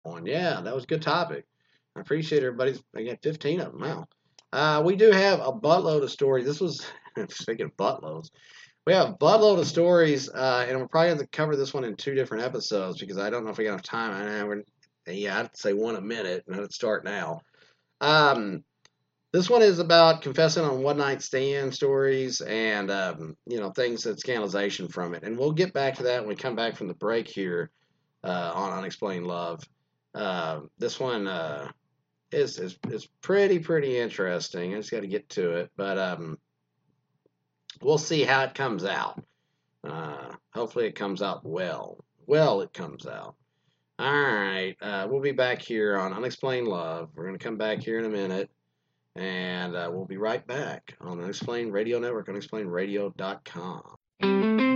on. Yeah, that was a good topic. I appreciate everybody's. I got 15 of them. Wow. We do have a buttload of stories. This was speaking of buttloads. We have a buttload of stories, and we're probably going to cover this one in two different episodes because I don't know if we got enough time. Yeah, I'd say one a minute, and let's start now. Um, this one is about confessing on one night stand stories and things that scandalization from it, and we'll get back to that when we come back from the break here on Unexplained Love. This one is pretty interesting. I just got to get to it, but we'll see how it comes out. Hopefully, it comes out well. Well, it comes out. All right. We'll be back here on Unexplained Love. We're going to come back here in a minute, and we'll be right back on Unexplained Radio Network, unexplainеdradio.com.